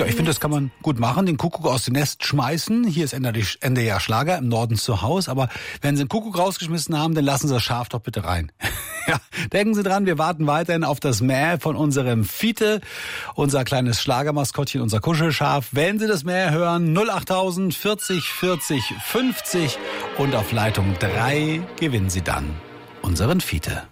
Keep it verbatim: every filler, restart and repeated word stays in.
Ja, ich finde, das kann man gut machen, den Kuckuck aus dem Nest schmeißen. Hier ist N D R Schlager im Norden zu Hause, aber wenn Sie einen Kuckuck rausgeschmissen haben, dann lassen Sie das Schaf doch bitte rein. Ja, denken Sie dran, wir warten weiterhin auf das Mäh von unserem Fiete, unser kleines Schlagermaskottchen, unser Kuschelschaf. Wenn Sie das Mäh hören, null achttausend vierzig vierzig fünfzig und auf Leitung drei gewinnen Sie dann unseren Fiete.